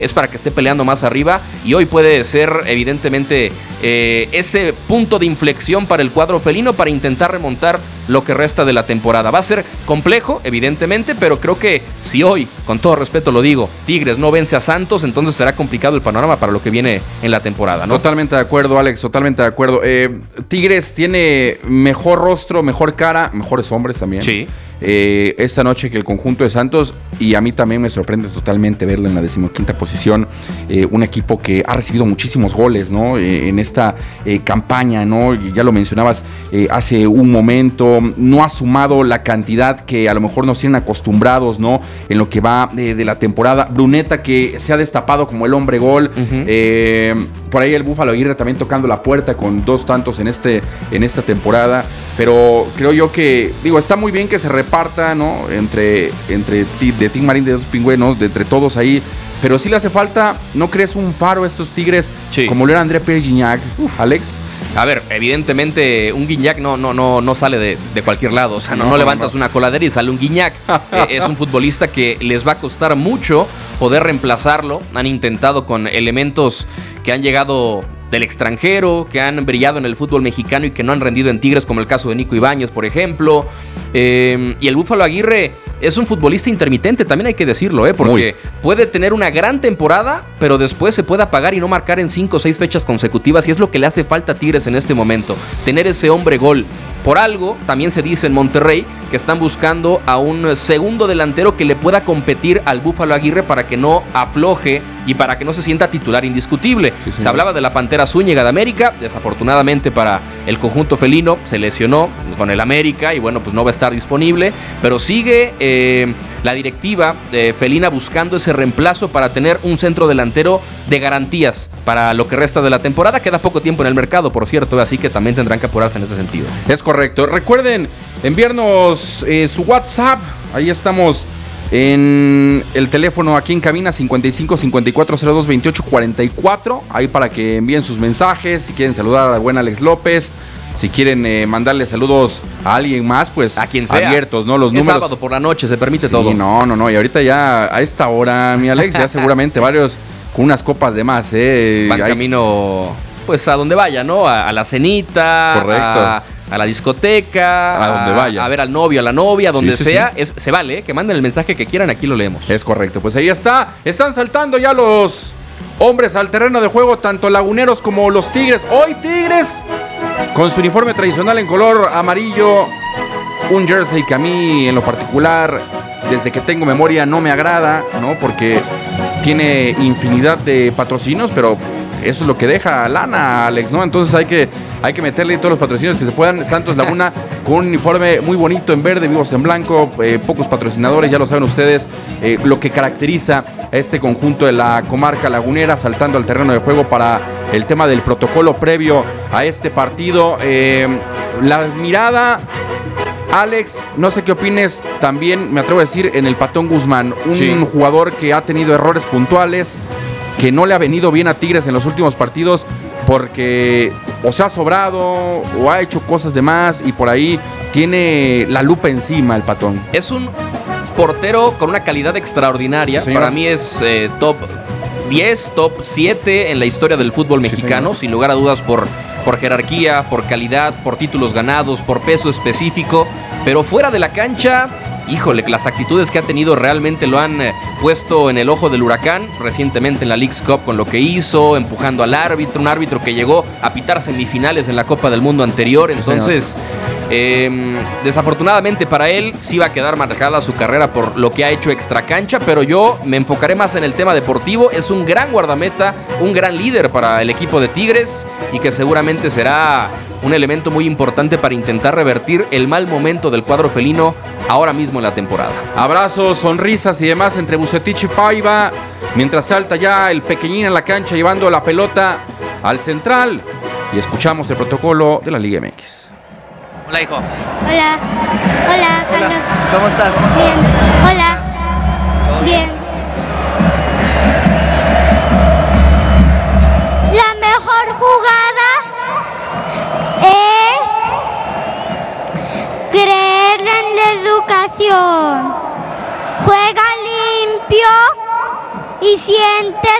es para que esté peleando más arriba, y hoy puede ser evidentemente ese punto de inflexión para el cuadro felino para intentar remontar lo que resta de la temporada. Va a ser complejo, evidentemente, pero creo que si hoy, con todo respeto lo digo, Tigres no vence a Santos, entonces será complicado el panorama para lo que viene en la temporada, ¿no? Totalmente de acuerdo, Alex, totalmente de acuerdo. Tigres tiene mejor rostro, mejor cara, mejores hombres también. Sí. Esta noche que el conjunto de Santos, y a mí también me sorprende totalmente verlo en la 15ª posición, un equipo que ha recibido muchísimos goles, ¿no? En esta campaña, ¿no? Ya lo mencionabas hace un momento, no ha sumado la cantidad que a lo mejor nos tienen acostumbrados, ¿no? En lo que va de la temporada. Bruneta, que se ha destapado como el hombre gol. Por ahí el Búfalo Aguirre también tocando la puerta con 2 tantos en esta temporada. Pero creo yo que, está muy bien que se reparta, ¿no? Entre de Tim Marín, de Dos Pingüinos, entre todos ahí. Pero sí le hace falta, ¿no crees, un faro a estos Tigres? Sí. Como lo era André Pierre Gignac, Alex. A ver, evidentemente un Gignac no sale de cualquier lado. O sea, no levantas una coladera y sale un Gignac. Es un futbolista que les va a costar mucho poder reemplazarlo. Han intentado con elementos que han llegado del extranjero, que han brillado en el fútbol mexicano y que no han rendido en Tigres, como el caso de Nico Ibáñez, por ejemplo. Y el Búfalo Aguirre es un futbolista intermitente, también hay que decirlo, porque puede tener una gran temporada, pero después se puede apagar y no marcar en 5 o 6 fechas consecutivas, y es lo que le hace falta a Tigres en este momento, tener ese hombre gol. Por algo, también se dice en Monterrey que están buscando a un segundo delantero que le pueda competir al Búfalo Aguirre para que no afloje y para que no se sienta titular indiscutible. Sí, se hablaba de la Pantera Zúñiga de América, desafortunadamente para el conjunto felino se lesionó con el América y bueno, pues no va a estar disponible, pero sigue la directiva felina buscando ese reemplazo para tener un centro delantero de garantías para lo que resta de la temporada. Queda poco tiempo en el mercado, por cierto, así que también tendrán que apurarse en ese sentido. Es correcto. Recuerden enviarnos su WhatsApp. Ahí estamos en el teléfono aquí en cabina 55 54 02 28 44. Ahí para que envíen sus mensajes. Si quieren saludar al buen Alex López, si quieren mandarle saludos a alguien más, pues a quien sea. Abiertos, ¿no? Los es números. Sábado por la noche, se permite todo. No. Y ahorita ya a esta hora, mi Alex, ya seguramente varios con unas copas de más, Van camino, pues a donde vaya, ¿no? A la cenita. Correcto. A la discoteca, a donde vaya, a ver al novio, a la novia, donde sea. Sí. Se vale, que manden el mensaje que quieran, aquí lo leemos. Es correcto, pues ahí está. Están saltando ya los hombres al terreno de juego, tanto laguneros como los Tigres. Hoy Tigres, con su uniforme tradicional en color amarillo, un jersey que a mí en lo particular, desde que tengo memoria, no me agrada, ¿no? Porque tiene infinidad de patrocinios, pero eso es lo que deja lana, Alex, ¿no? Entonces hay que meterle todos los patrocinios que se puedan. Santos Laguna con un uniforme muy bonito en verde, vivos en blanco, pocos patrocinadores, ya lo saben ustedes, lo que caracteriza a este conjunto de la comarca lagunera, saltando al terreno de juego para el tema del protocolo previo a este partido. La mirada, Alex, no sé qué opines, también me atrevo a decir en el Patón Guzmán, un jugador que ha tenido errores puntuales, que no le ha venido bien a Tigres en los últimos partidos porque o se ha sobrado o ha hecho cosas de más y por ahí tiene la lupa encima el Patón. Es un portero con una calidad extraordinaria. Sí, para mí es top 10, top 7 en la historia del fútbol mexicano, sin lugar a dudas por jerarquía, por calidad, por títulos ganados, por peso específico, pero fuera de la cancha, híjole, las actitudes que ha tenido realmente lo han puesto en el ojo del huracán, recientemente en la Leagues Cup con lo que hizo, empujando al árbitro, un árbitro que llegó a pitar semifinales en la Copa del Mundo anterior, entonces desafortunadamente para él sí va a quedar marcada su carrera por lo que ha hecho extracancha, pero yo me enfocaré más en el tema deportivo. Es un gran guardameta, un gran líder para el equipo de Tigres y que seguramente será un elemento muy importante para intentar revertir el mal momento del cuadro felino ahora mismo en la temporada. Abrazos, sonrisas y demás entre Vucetich y Paiva, mientras salta ya el pequeñín en la cancha llevando la pelota al central y escuchamos el protocolo de la Liga MX. Hola, hijo. Hola. Hola, Carlos. ¿Cómo estás? Bien. Hola. Bien. La mejor jugada es creer en la educación. Juega limpio y suficiente